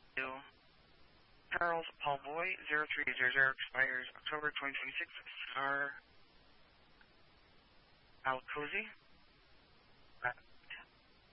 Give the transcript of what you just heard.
Charles Paul Boy, 0300, expires October 2026, Star Alcozy.